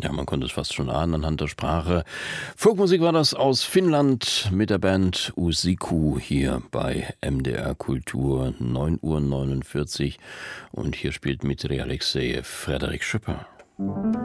Ja, man konnte es fast schon ahnen anhand der Sprache. Folkmusik war das aus Finnland mit der Band Usiku hier bei MDR Kultur, 9:49 Uhr. Und hier spielt Dmitri Alexejew Frederik Schüpper.